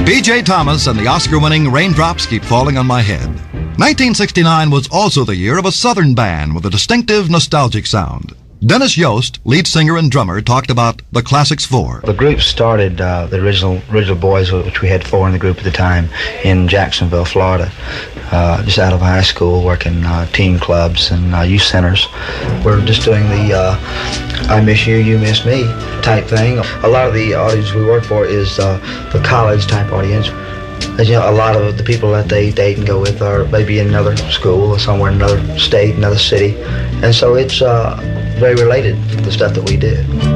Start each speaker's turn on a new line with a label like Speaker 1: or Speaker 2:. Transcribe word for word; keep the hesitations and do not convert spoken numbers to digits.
Speaker 1: B J Thomas and the Oscar-winning Raindrops Keep Falling on My Head. nineteen sixty-nine was also the year of a Southern band with a distinctive, nostalgic sound. Dennis Yost, lead singer and drummer, talked about the Classics Four.
Speaker 2: The group started, uh, the original original boys, which we had four in the group at the time, in Jacksonville, Florida, uh, just out of high school, working uh, teen clubs and uh, youth centers. We're just doing the uh, I miss you, you miss me type thing. A lot of the audience we work for is uh, the college type audience. As you know, a lot of the people that they date and go with are maybe in another school or somewhere in another state, another city. And so it's uh, very related to the stuff that we did.